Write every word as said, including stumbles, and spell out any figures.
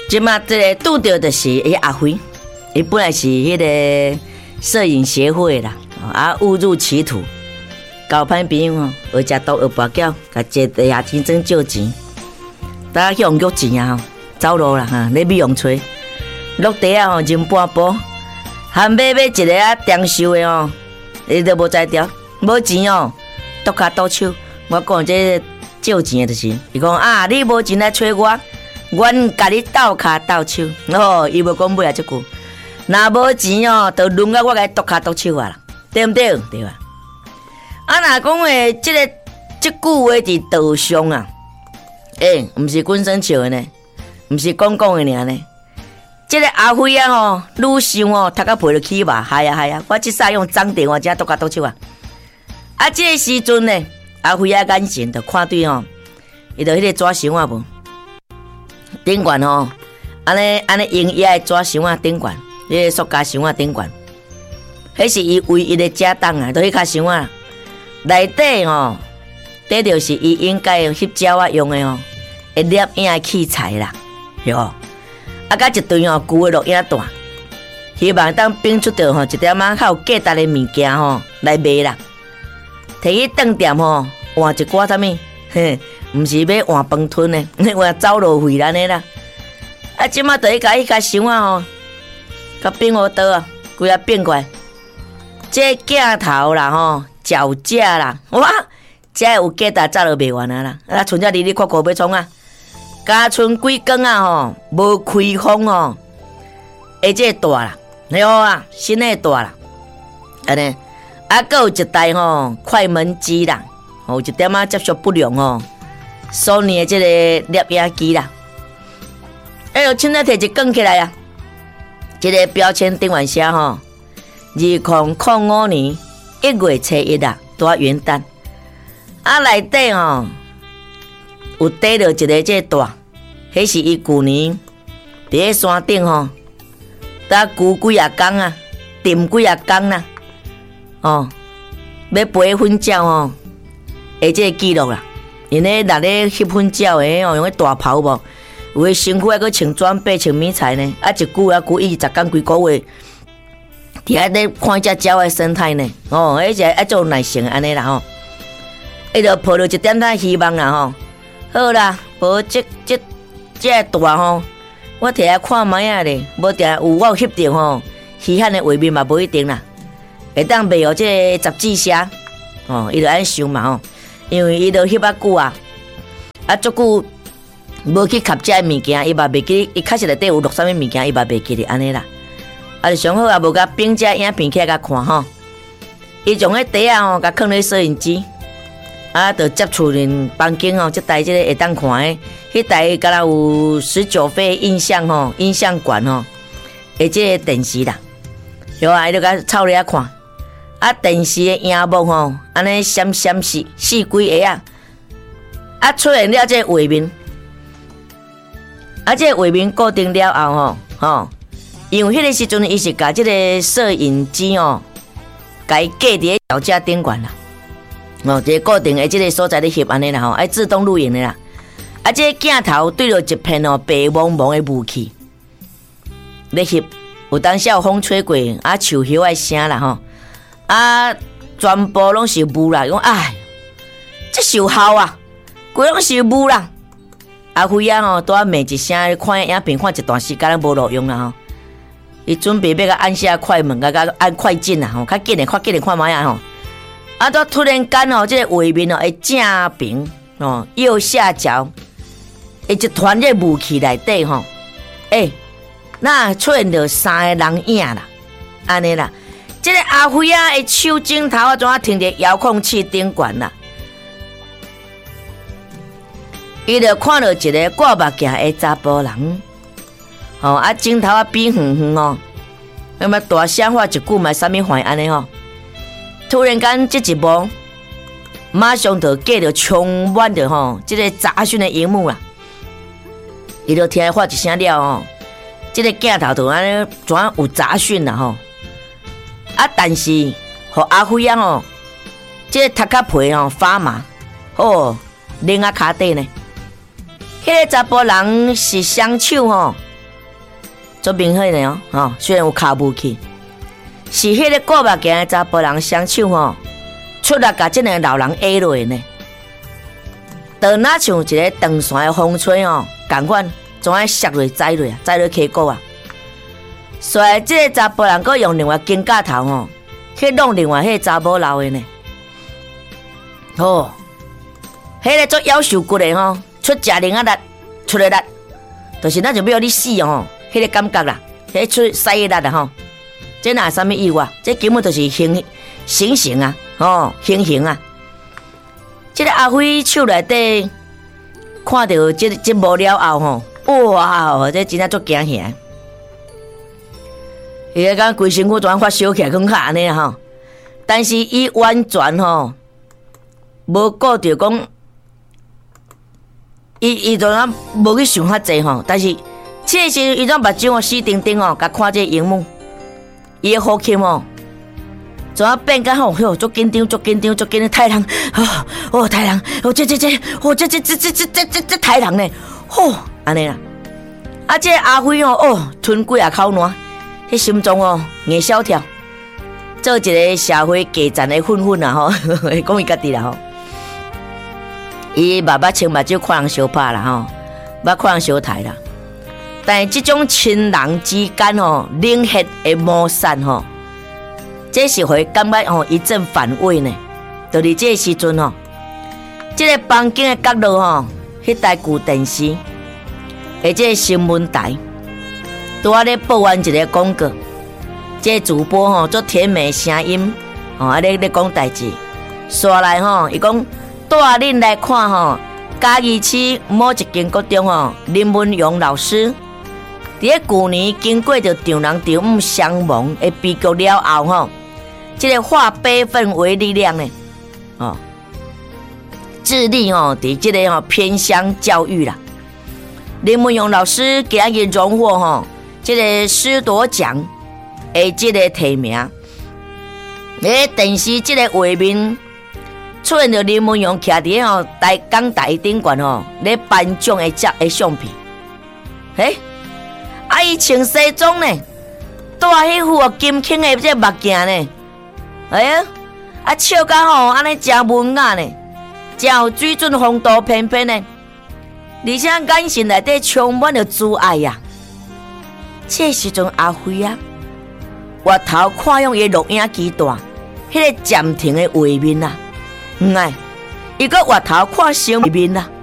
即马这个拄到就是伊阿辉，伊本来是迄个摄影协会啦，啊误入歧途，交歹朋友哦，学食毒学跋筊，甲借地下钱庄借钱，大家用约钱啊，走路啦哈，咧美容吹，落地啊吼认半步，含买买一个啊长寿的哦，伊都无才调，无钱哦，剁骹剁手。我讲这借钱的就是，伊讲啊，你无钱来找我，阮甲你斗骹斗手。哦，伊无讲买啊这句，若无钱哦，就轮到我甲剁骹剁手啊啦，对不对？对吧？啊，若讲诶，这个这句话伫道上啊，诶、欸，毋是滚生笑的呢，毋是讲讲的尔呢。这个阿辉啊吼，愈想哦，头壳皮落起吧，系啊系啊，我即摆用脏电话只剁骹剁手啊。啊，这个时阵呢。阿辉啊，眼神就看对吼，伊就迄个纸箱啊无，顶悬吼，安尼安尼用伊个纸箱啊顶悬，迄个塑胶箱啊顶悬，迄是伊唯一的家当啊，就迄卡箱啊，内底吼，底就是伊应该翕照啊用的吼，会摄影的器材啦，对吼，啊，甲一堆吼旧的录影带，希望当拼出着吼一点仔较有价值的物件吼来卖啦。摕去饭店吼，换一寡啥物？嘿，毋是要换饭吞的，换走路费安尼啦。啊，即马就去甲伊甲箱啊吼，甲变好倒啊，规啊变过来。这镜头啦吼，脚架啦，哇，这有价值早就卖完啊啦。啊，剩只哩哩扣扣要创啊，加剩几工啊吼，无开封哦，而且大啦，你好啊，新的大啦，安尼。啊，还有一台吼快门机啦，吼一点仔接触不良吼，索尼的这个摄影机啦。哎呦，凊彩摕一卷起来啊！这个标签顶完写吼，二零零五年一月初一啊，大元旦。啊，内底吼有缀着一个这个大，迄是伊旧年伫个山顶吼，搭久几啊工啊，沉几啊工啦。哦，要飞粉鸟哦，诶，这个记录啦。因咧若咧翕粉鸟诶哦，用个大袍无，有诶身躯还佫穿装备、穿迷彩呢。啊，一句啊句一十工几个月，伫遐咧看只鸟诶生态呢。哦，而且爱做耐性安尼啦吼。伊就抱着一点仔希望啦吼。好啦，无即即即个大吼，我摕来看卖啊咧，无定有我有翕着吼，稀罕诶画面嘛无一定啦。会当卖互这杂志社，哦，伊就安想嘛吼，因为伊都翕啊久啊，啊足久无去吸这物件，伊嘛袂记，伊确实内底有录啥物物件，伊嘛袂记哩安尼啦。啊，就上好啊，无甲并这影片起来甲看吼，伊从迄底啊吼，甲放咧摄影机，啊，就接触恁房间吼，即台即个会当看诶，迄台敢若有十九倍印象吼，音像馆吼，诶，即个电视啦，有啊，伊就甲抄咧看。啊，电视的荧幕吼，安尼闪闪四四几下啊，啊出现了这个画面，啊这个画面固定了后吼，吼，因为迄个时阵伊是甲这个摄影机哦，甲伊架伫脚架顶悬啦，哦，一个固定的这个所在咧翕安尼啦吼，爱自动录影的啦，啊这个镜头对着一片哦白茫茫的雾气咧翕，有当时有风吹过，啊树叶的声啦吼。啊，全部拢是雾啦！讲哎，这有效啊，规拢是雾啦。阿辉啊吼，拄啊骂一声，看影片看一段时间都无路用啦吼。伊准备要甲按下快门，甲甲按快进啦吼，较紧诶，快紧诶，看卖啊吼。啊，都突然间吼，这个画面哦，会正平哦，右下角，会一团这雾气内底吼，诶，那出现着三个人影啦，安尼啦。这个阿辉啊，的手镜头啊，怎啊停伫遥控器顶悬啦？伊就看到一个挂目镜的查甫人，哦啊，镜头啊比远远哦，那么大声话一句嘛，啥物反应安尼吼？突然间，这一幕马上就架着充满着吼，这个杂讯的荧幕啦。伊就听话一声了吼，这个镜头就安尼怎有杂讯啦吼？啊！但是，互阿辉啊吼，这个头壳皮吼发麻，哦，拎啊骹底呢。迄、那个查甫人是双手吼， 足明显的哦，吼、哦，虽然有卡武器，是迄个顾目镜的查甫人双手吼，出来甲这个老人压落呢。就哪像一个长线的风吹哦，共款总爱摔落、栽落啊，栽落溪谷啊。所以这个查甫人佫用另外金架头吼，去弄另外迄个查某老的呢。哦，迄、那个做夭寿骨的吼，出食灵啊力，出的力，就是咱就要你死哦，迄、那个感觉啦，迄、那個、出屎的力啦吼。这哪什么意外？这根本就是行行刑啊，哦，行刑啊。这个阿辉手内底看到这这幕了后吼，哇，这真正足惊吓！伊个讲规身躯全发烧起来，讲较安尼吼。但是伊完全吼无顾着讲，伊伊就咱无去想遐济吼。但是这时伊种目睭哦死定定哦，甲看这荧幕，伊个呼吸哦。怎啊变个吼？哟，足紧张，足紧张，足紧张！太人，哦哦，太人，哦这这这，哦这这这这这这这这太人呢？吼，安尼啦。啊，这阿辉哦，哦，吞几啊口烂，迄心中哦硬小跳，做一个社会价值的混混啊吼，讲伊家己啦吼。伊爸爸穿目睭看人相拍啦吼，捌看人相刣啦。但是这种亲人之间哦，冷血的摩擦吼。这是会感觉吼一阵反胃呢，就是这个时阵吼，这个房间的角落吼，迄台旧电视，或者新闻台，拄啊咧播完一个广告，这个主播吼做甜美声音，吼啊咧咧讲代志，刷来吼，伊讲带恁来看吼，嘉义市某一间国中吼，林文勇老师，伫个旧年经过着丈人丈母相亡的悲剧了后吼。这个化悲愤为力量呢，哦，致力哦，伫这个哦偏乡教育啦。林文勇老师今日荣获吼，这个师铎奖的这个提名。诶，电视这个画面出现着林文勇徛伫吼台港台顶悬吼，咧颁奖的照的相片。诶，啊伊穿西装呢，戴迄副哦金青的这目镜呢。哎呀，啊笑甲吼，安尼真文雅呢，真有水准、风度翩翩呢，而且眼神内底充满着慈爱呀。这时阵阿辉啊，回头看向伊录影机段，迄个暂停的画面啊，唔爱，伊个回头看相面啊。